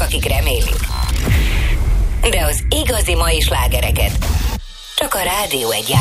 akik remélik. De az igazi mai slágereket csak a Rádió 1